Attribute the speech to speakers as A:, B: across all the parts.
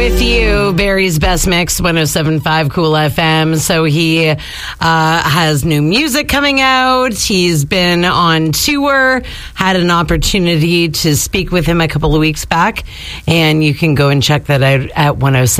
A: with you, Barry's Best Mix, 107.5 Cool FM. So he has new music coming out. He's been on tour, had an opportunity to speak with him a couple of weeks back, and you can go and check that out at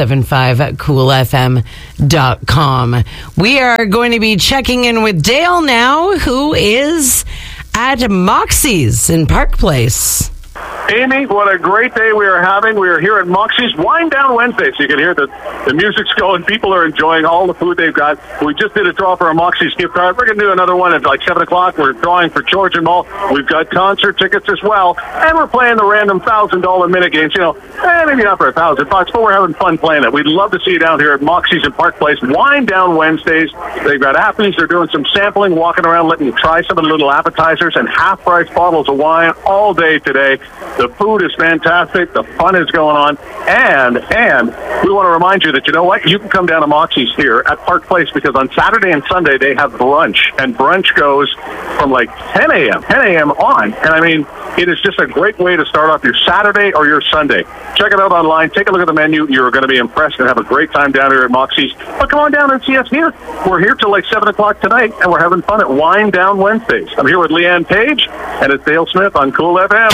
A: 107.5coolfm.com. We are going to be checking in with Dale now, who is at Moxie's in Park Place.
B: Amy, what a great day we are having. We are here at Moxie's Wind Down Wednesday, so you can hear the music's going. People are enjoying all the food they've got. We just did a draw for a Moxie's gift card. We're going to do another one at like 7 o'clock. We're drawing for Georgian Mall. We've got concert tickets as well, and we're playing the random $1,000 minute games. You know, maybe not for $1,000, but we're having fun playing it. We'd love to see you down here at Moxie's in Park Place. Wind Down Wednesdays. They've got athletes. They're doing some sampling, walking around, letting you try some of the little appetizers and half-price bottles of wine all day today. The food is fantastic. The fun is going on. And we want to remind you that, you know what? You can come down to Moxie's here at Park Place because on Saturday and Sunday they have brunch. And brunch goes from like 10 a.m. on. And I mean, it is just a great way to start off your Saturday or your Sunday. Check it out online. Take a look at the menu. You're going to be impressed and have a great time down here at Moxie's. But come on down and see us here. We're here till like 7 o'clock tonight, and we're having fun at Wind Down Wednesdays. I'm here with Leanne Page, and it's Dale Smith on Cool FM.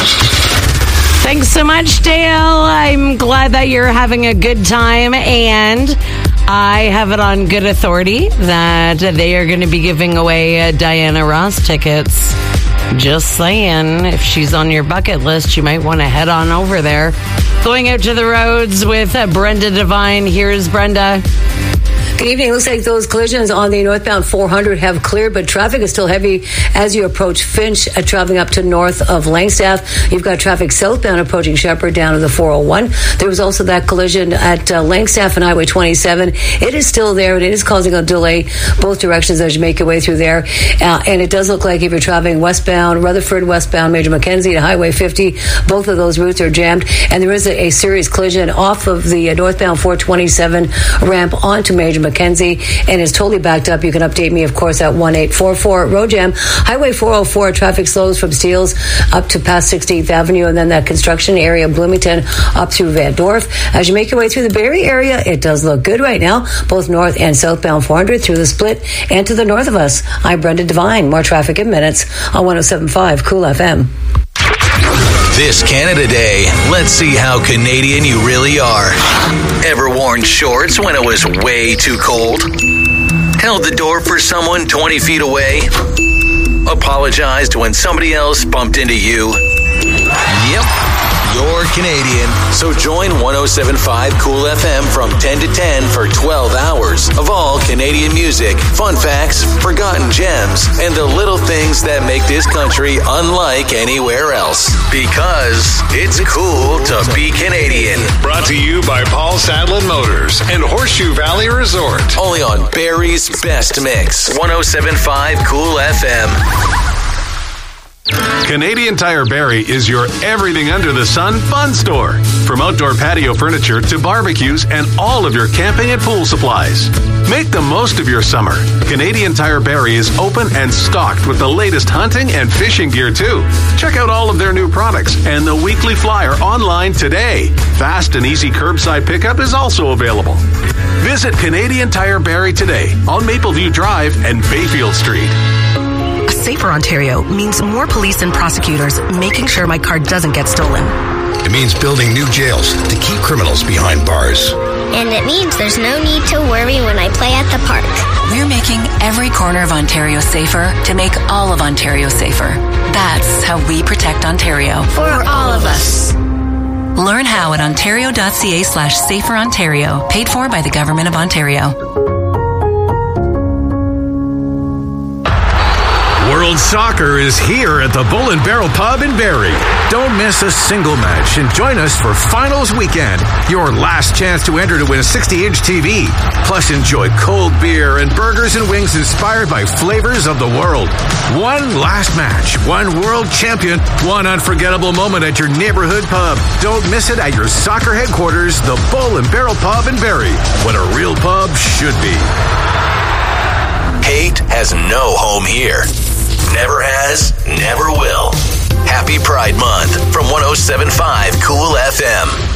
A: Thanks so much, Dale. I'm glad that you're having a good time, and I have it on good authority that they are going to be giving away Diana Ross tickets. Just saying, if she's on your bucket list, you might want to head on over there. Going out to the roads with Brenda Devine. Here's Brenda.
C: Good evening. Looks like those collisions on the northbound 400 have cleared, but traffic is still heavy as you approach Finch, traveling up to north of Langstaff. You've got traffic southbound approaching Shepherd down to the 401. There was also that collision at Langstaff and Highway 27. It is still there, and it is causing a delay both directions as you make your way through there. And it does look like if you're traveling westbound, Rutherford westbound, Major Mackenzie to Highway 50, both of those routes are jammed. And there is a serious collision off of the northbound 427 ramp onto Major Mackenzie, and is totally backed up. You can update me, of course, at 1844 Road Jam. Highway 404, traffic slows from Steeles up to past 16th Avenue, and then that construction area of Bloomington up through Van Dorf. As you make your way through the Barrie area, it does look good right now, both north and southbound 400 through the split and to the north of us. I'm Brenda Devine. More traffic in minutes on 107.5 Cool FM.
D: This Canada Day, let's see how Canadian you really are. Ever worn shorts when it was way too cold? Held the door for someone 20 feet away? Apologized when somebody else bumped into you? Yep, you're Canadian. So join 107.5 Cool FM from 10 to 10 for 12 hours of all Canadian music, fun facts, forgotten gems, and the little things that make this country unlike anywhere else. Because it's cool to be Canadian.
E: Brought to you by Paul Sadlin Motors and Horseshoe Valley Resort.
D: Only on Barrie's Best Mix, 107.5 Cool FM.
E: Canadian Tire Barrie is your everything under the sun fun store. From outdoor patio furniture to barbecues and all of your camping and pool supplies. Make the most of your summer. Canadian Tire Barrie is open and stocked with the latest hunting and fishing gear too. Check out all of their new products and the weekly flyer online today. Fast and easy curbside pickup is also available. Visit Canadian Tire Barrie today on Mapleview Drive and Bayfield Street.
F: A safer Ontario means more police and prosecutors making sure my car doesn't get stolen.
G: It means building new jails to keep criminals behind bars.
H: And it means there's no need to worry when I play at the park.
F: We're making every corner of Ontario safer to make all of Ontario safer. That's how we protect Ontario.
H: For all of us.
F: Learn how at ontario.ca/saferontario. Paid for by the Government of Ontario.
I: World Soccer is here at the Bull and Barrel Pub in Barrie. Don't miss a single match and join us for Finals Weekend, your last chance to enter to win a 60-inch TV. Plus, enjoy cold beer and burgers and wings inspired by flavors of the world. One last match, one world champion, one unforgettable moment at your neighborhood pub. Don't miss it at your soccer headquarters, the Bull and Barrel Pub in Barrie, what a real pub should be.
D: Hate has no home here. Never has, never will. Happy Pride Month from 107.5 Cool FM.